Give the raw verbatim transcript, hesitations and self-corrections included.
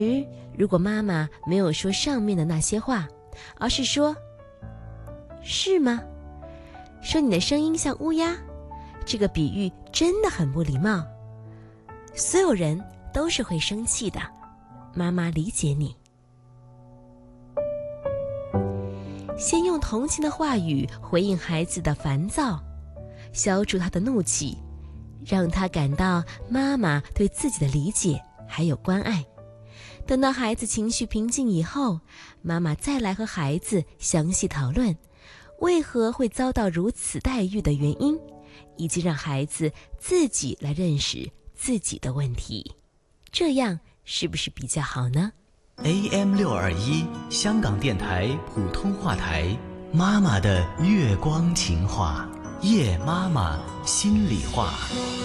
如果妈妈没有说上面的那些话，而是说是吗？说你的声音像乌鸦，这个比喻真的很不礼貌。所有人都是会生气的，妈妈理解你。先用同情的话语回应孩子的烦躁，消除他的怒气，让他感到妈妈对自己的理解还有关爱。等到孩子情绪平静以后，妈妈再来和孩子详细讨论为何会遭到如此待遇的原因，以及让孩子自己来认识自己的问题。这样是不是比较好呢？ A M 六二一 香港电台普通话台，妈妈的月光情话，夜妈妈心里话。